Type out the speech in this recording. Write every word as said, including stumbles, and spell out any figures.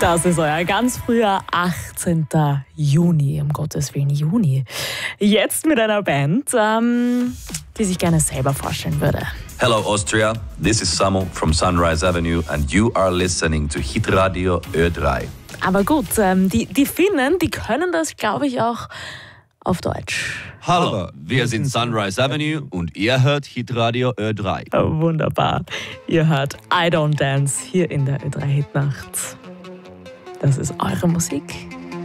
Das ist euer ganz früher achtzehnten Juni, um Gottes Willen Juni. Jetzt mit einer Band, ähm, die sich gerne selber vorstellen würde. Hello Austria, this is Samo from Sunrise Avenue and you are listening to Hitradio Ö drei. Aber gut, ähm, die, die Finnen, die können das, glaube ich, auch auf Deutsch. Hallo, wir sind Sunrise Avenue und ihr hört Hitradio Ö drei. Oh, wunderbar. Ihr hört I Don't Dance hier in der Ö drei Hitnacht. Das ist eure Musik.